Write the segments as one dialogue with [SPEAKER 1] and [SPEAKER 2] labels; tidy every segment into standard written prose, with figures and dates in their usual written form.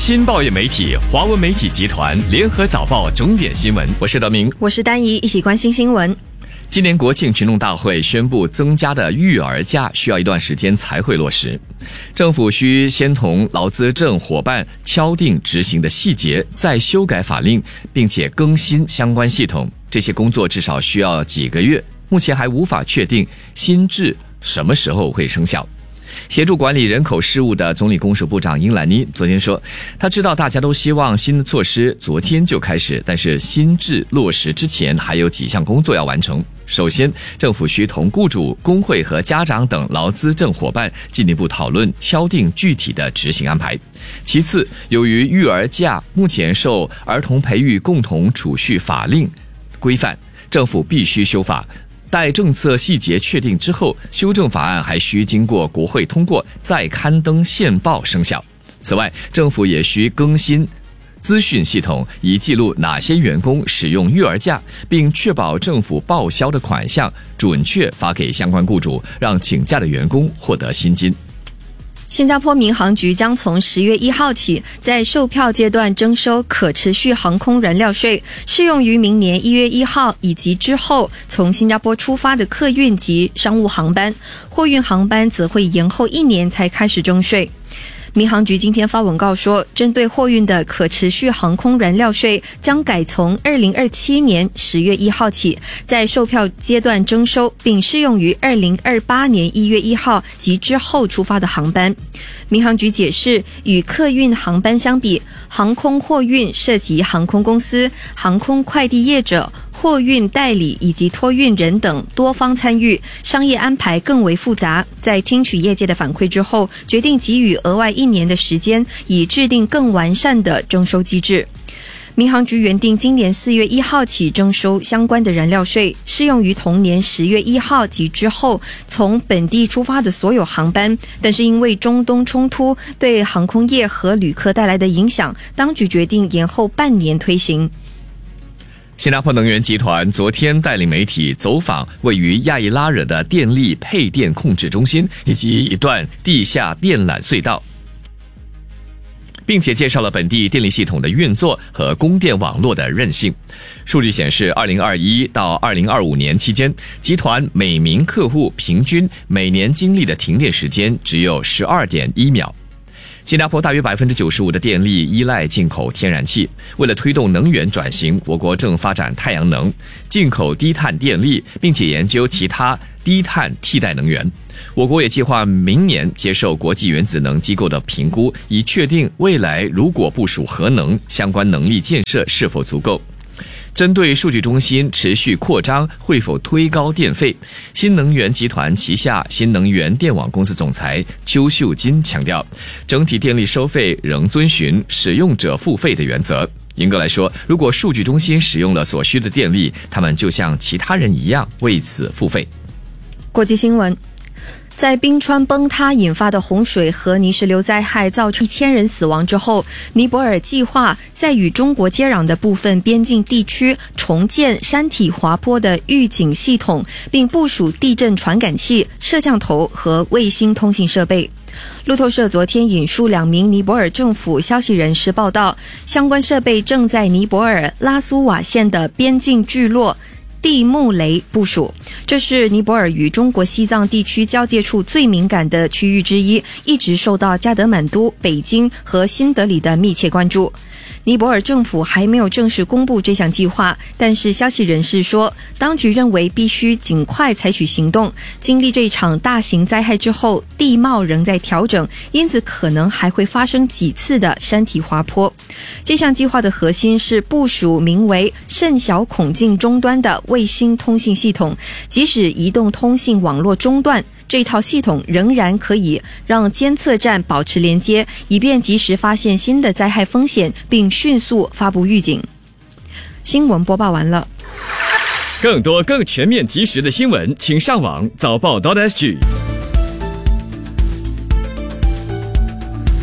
[SPEAKER 1] 新报业媒体华文媒体集团联合早报钟点新闻，我是德明，
[SPEAKER 2] 我是丹怡，一起关心新闻。
[SPEAKER 1] 今年国庆群众大会宣布增加的育儿假需要一段时间才会落实，政府需先同劳资政伙伴敲定执行的细节，再修改法令，并且更新相关系统，这些工作至少需要几个月，目前还无法确定新制什么时候会生效。协助管理人口事务的总理公署部长英兰妮昨天说，他知道大家都希望新的措施昨天就开始，但是新制落实之前还有几项工作要完成。首先，政府需同雇主、工会和家长等劳资政伙伴进一步讨论敲定具体的执行安排。其次，由于育儿假目前受儿童培育共同储蓄法令规范，政府必须修法，待政策细节确定之后，修正法案还需经过国会通过，再刊登宪报生效。此外，政府也需更新资讯系统，以记录哪些员工使用育儿假，并确保政府报销的款项准确发给相关雇主，让请假的员工获得薪金。
[SPEAKER 2] 新加坡民航局将从10月1号起，在售票阶段征收可持续航空燃料税，适用于明年1月1号以及之后从新加坡出发的客运及商务航班，货运航班则会延后1年才开始征税。民航局今天发文告说，针对货运的可持续航空燃料税将改从2027年10月1号起，在售票阶段征收，并适用于2028年1月1号及之后出发的航班。民航局解释，与客运航班相比，航空货运涉及航空公司、航空快递业者、货运代理以及托运人等多方参与，商业安排更为复杂。在听取业界的反馈之后，决定给予额外1年的时间，以制定更完善的征收机制。民航局原定今年4月1号起征收相关的燃料税，适用于同年10月1号及之后从本地出发的所有航班，但是因为中东冲突对航空业和旅客带来的影响，当局决定延后半年推行。
[SPEAKER 1] 新加坡能源集团昨天带领媒体走访位于亚伊拉惹的电力配电控制中心以及一段地下电缆隧道，并且介绍了本地电力系统的运作和供电网络的韧性。数据显示，2021到2025年期间，集团每名客户平均每年经历的停电时间只有12.1秒。新加坡大约 95% 的电力依赖进口天然气，为了推动能源转型，我国正发展太阳能、进口低碳电力，并且研究其他低碳替代能源。我国也计划明年接受国际原子能机构的评估，以确定未来如果部署核能，相关能力建设是否足够。针对数据中心持续扩张会否推高电费，新能源集团旗下新能源电网公司总裁邱秀金强调，整体电力收费仍遵循使用者付费的原则。严格来说，如果数据中心使用了所需的电力，他们就像其他人一样为此付费。
[SPEAKER 2] 国际新闻，在冰川崩塌引发的洪水和泥石流灾害造成1000人死亡之后，尼泊尔计划在与中国接壤的部分边境地区重建山体滑坡的预警系统，并部署地震传感器、摄像头和卫星通信设备。路透社昨天引述2名尼泊尔政府消息人士报道，相关设备正在尼泊尔拉苏瓦县的边境聚落地木雷部署，这是尼泊尔与中国西藏地区交界处最敏感的区域之一，一直受到加德满都、北京和新德里的密切关注。尼泊尔政府还没有正式公布这项计划，但是消息人士说，当局认为必须尽快采取行动。经历这场大型灾害之后，地貌仍在调整，因此可能还会发生几次的山体滑坡。这项计划的核心是部署名为甚小孔径终端的卫星通信系统，即使移动通信网络中断，这套系统仍然可以让监测站保持连接，以便及时发现新的灾害风险，并迅速发布预警。新闻播报完了。
[SPEAKER 1] 更多更全面及时的新闻，请上网早报.sg。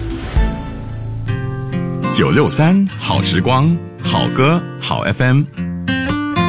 [SPEAKER 3] 963好时光，好歌好 FM。